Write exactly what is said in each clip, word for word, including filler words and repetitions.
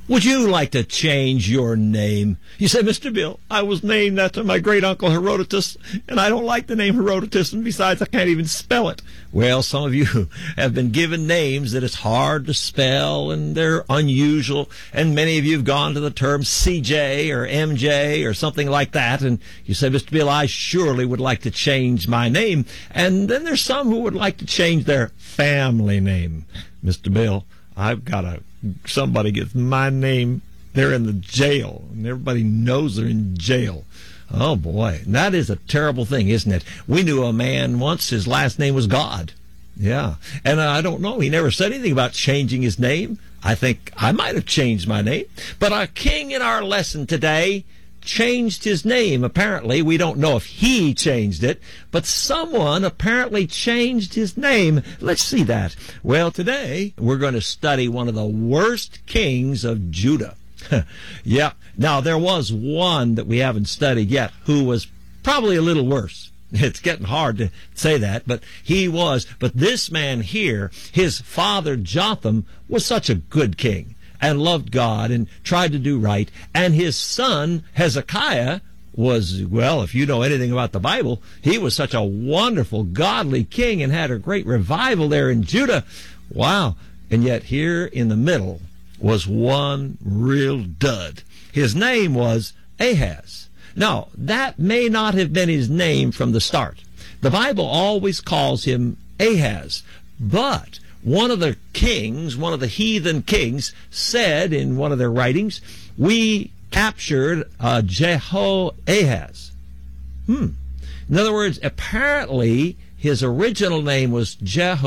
Would you like to change your name? You say, Mister Bill, I was named after my great-uncle Herodotus, and I don't like the name Herodotus, and besides, I can't even spell it. Well, some of you have been given names that it's hard to spell, and they're unusual, and many of you have gone to the term C J or M J or something like that, and you say, Mister Bill, I surely would like to change my name. And then there's some who would like to change their family name. Mister Bill, I've got a somebody gets my name, they're in the jail, and everybody knows they're in jail. Oh, boy, that is a terrible thing, isn't it? We knew a man once, his last name was God. Yeah, and I don't know, he never said anything about changing his name. I think I might have changed my name. But our king in our lesson today changed his name. Apparently, we don't know if he changed it, but someone apparently changed his name. Let's see that. Well, today we're going to study one of the worst kings of Judah. Yeah. Now, there was one that we haven't studied yet who was probably a little worse. It's getting hard to say that, but he was. But this man here, his father Jotham, was such a good king and loved God and tried to do right. And his son, Hezekiah, was, well, if you know anything about the Bible, he was such a wonderful, godly king and had a great revival there in Judah. Wow. And yet here in the middle was one real dud. His name was Ahaz. Now, that may not have been his name from the start. The Bible always calls him Ahaz, but one of the kings, one of the heathen kings, said in one of their writings, we captured uh, Jehoahaz. Hmm. In other words, apparently his original name was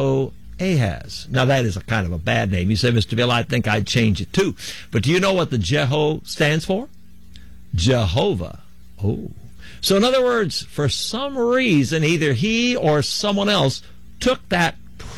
Jehoahaz. Now, that is a kind of a bad name. You say, Mister Bill, I think I'd change it too. But do you know what the Jeho stands for? Jehovah. Oh. So in other words, for some reason, either he or someone else took that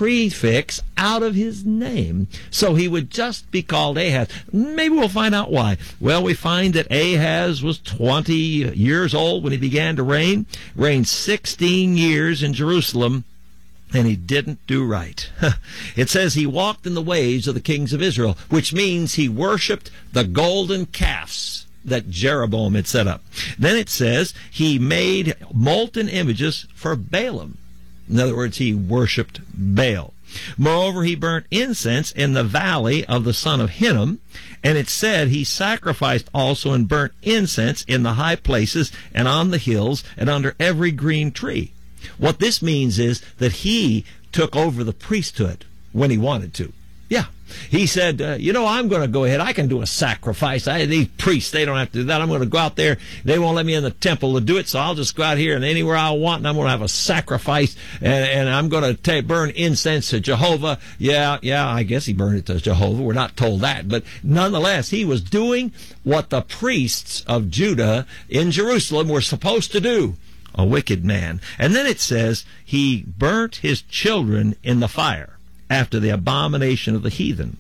prefix out of his name, so he would just be called Ahaz. Maybe we'll find out why. Well, we find that Ahaz was twenty years old when he began to reign, reigned sixteen years in Jerusalem, and he didn't do right. It says he walked in the ways of the kings of Israel, which means he worshipped the golden calves that Jeroboam had set up. Then it says he made molten images for Balaam. In other words, he worshipped Baal. Moreover, he burnt incense in the valley of the son of Hinnom, and it said he sacrificed also and burnt incense in the high places and on the hills and under every green tree. What this means is that he took over the priesthood when he wanted to. Yeah. He said, uh, you know, I'm going to go ahead. I can do a sacrifice. I, these priests, they don't have to do that. I'm going to go out there. They won't let me in the temple to do it, so I'll just go out here and anywhere I want, and I'm going to have a sacrifice, and, and I'm going to take, burn incense to Jehovah. Yeah, yeah, I guess he burned it to Jehovah. We're not told that. But nonetheless, he was doing what the priests of Judah in Jerusalem were supposed to do. A wicked man. And then it says he burnt his children in the fire after the abomination of the heathen.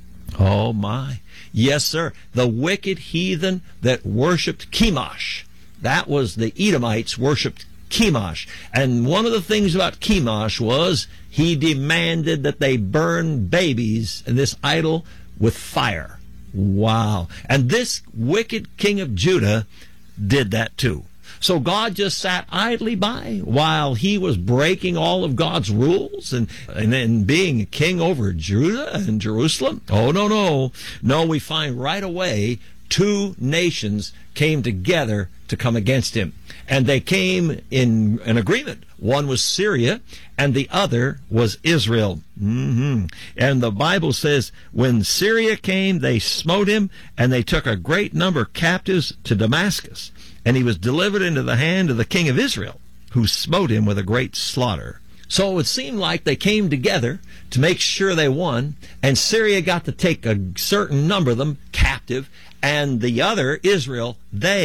Oh, my. Yes, sir. The wicked heathen that worshipped Chemosh. That was the Edomites worshipped Chemosh. And one of the things about Chemosh was he demanded that they burn babies in this idol with fire. Wow. And this wicked king of Judah did that too. So God just sat idly by while he was breaking all of God's rules and, and, and being a king over Judah and Jerusalem? Oh, no, no. No, we find right away two nations came together to come against him. And they came in an agreement. One was Syria, and the other was Israel. Mm-hmm. And the Bible says, when Syria came, they smote him, and they took a great number of captives to Damascus. And he was delivered into the hand of the king of Israel, who smote him with a great slaughter. So it would seem like they came together to make sure they won, and Syria got to take a certain number of them captive, and the other, Israel, they